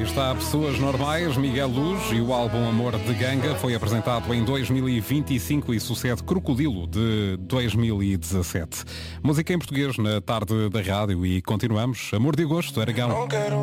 está Pessoas Normais, Miguel Luz, e o álbum Amor de Ganga foi apresentado em 2025 e sucede Crocodilo de 2017. Música em português na tarde da rádio e continuamos. Amor de Agosto, Aragão.